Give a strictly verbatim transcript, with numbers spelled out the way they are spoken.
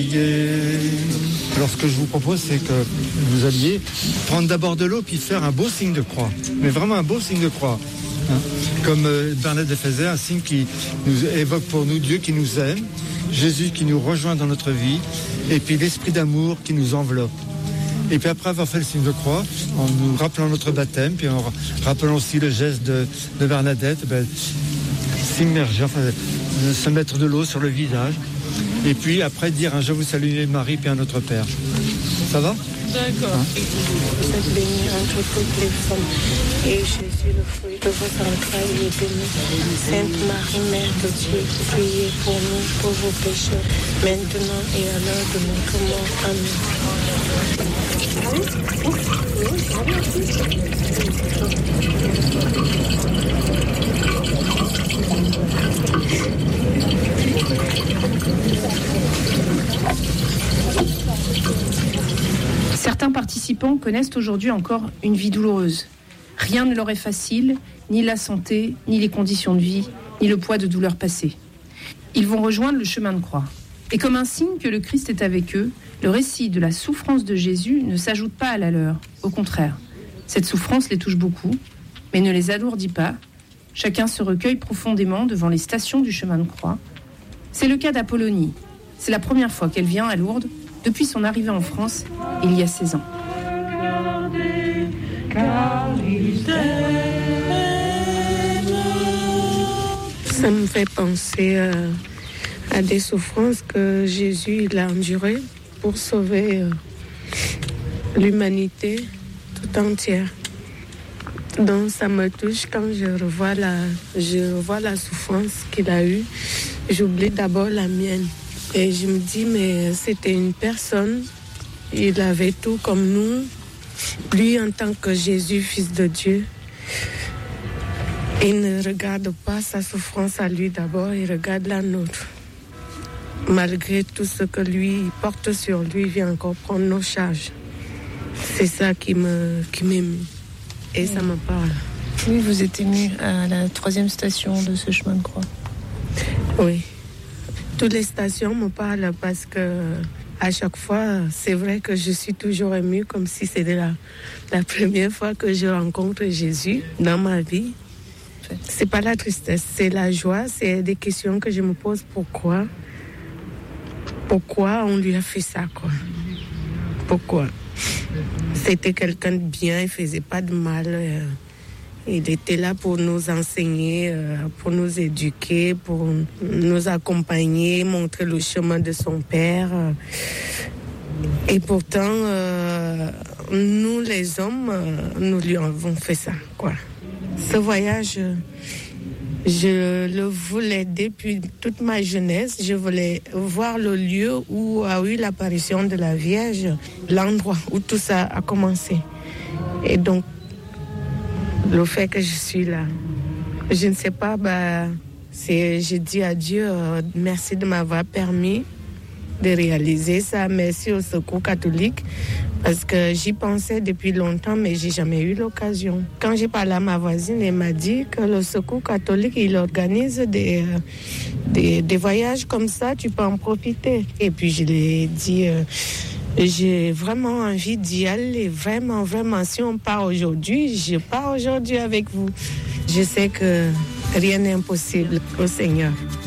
Alors ce que je vous propose, c'est que vous alliez prendre d'abord de l'eau puis faire un beau signe de croix, mais vraiment un beau signe de croix, hein. Comme euh, Bernadette faisait, un signe qui nous évoque pour nous Dieu qui nous aime, Jésus qui nous rejoint dans notre vie, et puis l'esprit d'amour qui nous enveloppe. Et puis après avoir fait le signe de croix, en nous rappelant notre baptême, puis en rappelant aussi le geste de, de Bernadette, ben, s'immerger, enfin, se mettre de l'eau sur le visage. Et puis après dire un Je vous salue Marie, puis un Notre Père. Ça va ? D'accord. Hein? Vous êtes bénie entre toutes les femmes, et Jésus, le fruit de vos entrailles, est béni. Sainte Marie, Mère de Dieu, priez pour nous pauvres pécheurs, maintenant et à l'heure de notre mort. Certains participants connaissent aujourd'hui encore une vie douloureuse. Rien ne leur est facile, ni la santé, ni les conditions de vie, ni le poids de douleurs passées. Ils vont rejoindre le chemin de croix. Et comme un signe que le Christ est avec eux, le récit de la souffrance de Jésus ne s'ajoute pas à la leur. Au contraire, cette souffrance les touche beaucoup, mais ne les alourdit pas. Chacun se recueille profondément devant les stations du chemin de croix. C'est le cas d'Apollonie. C'est la première fois qu'elle vient à Lourdes depuis son arrivée en France, il y a seize ans. Ça me fait penser euh, à des souffrances que Jésus il a endurées pour sauver euh, l'humanité tout entière. Donc ça me touche quand je revois la, je revois la souffrance qu'il a eue. J'oublie d'abord la mienne. Et je me dis, mais c'était une personne, il avait tout comme nous. Lui, en tant que Jésus, fils de Dieu, il ne regarde pas sa souffrance à lui d'abord, il regarde la nôtre. Malgré tout ce que lui porte sur lui, il vient encore prendre nos charges. C'est ça qui me, qui m'émeut et ça me parle. Oui, vous êtes ému à la troisième station de ce chemin de croix. Oui. Toutes les stations me parlent parce que à chaque fois, c'est vrai que je suis toujours émue comme si c'était la, la première fois que je rencontre Jésus dans ma vie. C'est pas la tristesse, c'est la joie, c'est des questions que je me pose. Pourquoi? Pourquoi on lui a fait ça, quoi? Pourquoi? C'était quelqu'un de bien, il faisait pas de mal. Euh, Il était là pour nous enseigner, pour nous éduquer, pour nous accompagner, montrer le chemin de son père. Et pourtant, euh, nous les hommes, nous lui avons fait ça, quoi. Ce voyage, je le voulais depuis toute ma jeunesse. Je voulais voir le lieu où a eu l'apparition de la Vierge, l'endroit où tout ça a commencé. Et donc, le fait que je suis là, je ne sais pas, bah, c'est, je dis à Dieu, euh, merci de m'avoir permis de réaliser ça. Merci au Secours catholique, parce que j'y pensais depuis longtemps, mais j'ai jamais eu l'occasion. Quand j'ai parlé à ma voisine, elle m'a dit que le Secours catholique, il organise des, euh, des, des voyages comme ça, tu peux en profiter. Et puis je lui ai dit... Euh, J'ai vraiment envie d'y aller, vraiment, vraiment. Si on part aujourd'hui, je pars aujourd'hui avec vous. Je sais que rien n'est impossible au Seigneur.